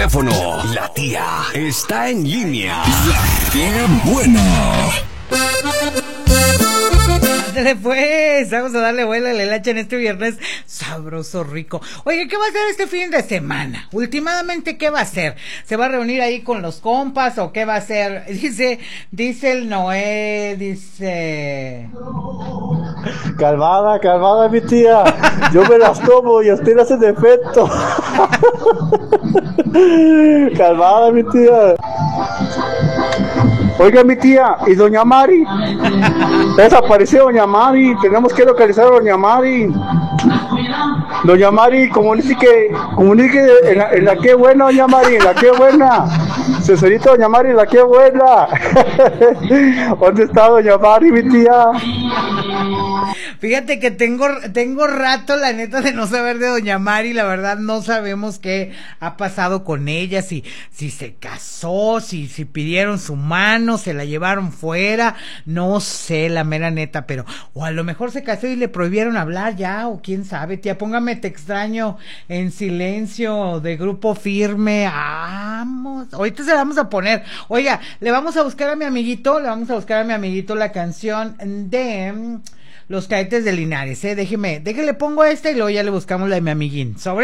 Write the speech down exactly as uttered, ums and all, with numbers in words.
teléfono. La tía está en línea. ¡Qué buena! Ándale pues, vamos a darle vuelo a la hilacha en este viernes sabroso, rico. Oye, ¿qué va a hacer este fin de semana? Últimamente, ¿qué va a hacer? ¿Se va a reunir ahí con los compas o qué va a hacer? Dice, dice el Noé, dice... Calmada, calmada mi tía, yo me las tomo y a usted le hace defecto. Calmada mi tía. Oiga mi tía, ¿y doña Mari? Desapareció doña Mari, tenemos que localizar a doña Mari. Doña Mari, comunique, comunique en la, en la que buena, doña Mari, en la que buena. Cesorita, doña Mari, en la que buena. ¿Dónde está doña Mari, mi tía? Fíjate que tengo, tengo rato, la neta, de no saber de doña Mari. La verdad, no sabemos qué ha pasado con ella, si, si se casó, si, si pidieron su mano, se la llevaron fuera, no sé, la mera neta, pero, o a lo mejor se casó y le prohibieron hablar ya, o quién sabe, tía, póngame Te Extraño en Silencio de Grupo Firme. Vamos, ahorita se la vamos a poner. Oiga, le vamos a buscar a mi amiguito, le vamos a buscar a mi amiguito la canción de Los Cadetes de Linares, eh, déjeme, déjele pongo esta y luego ya le buscamos la de mi amiguín. Sobre